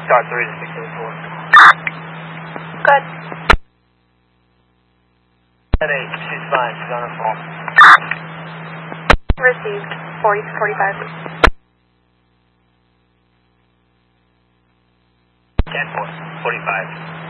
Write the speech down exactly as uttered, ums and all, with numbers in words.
Star three to six eight four. Good. ten eight, she's fine, she's on her phone. Received. forty to forty-five. ten four, forty-five.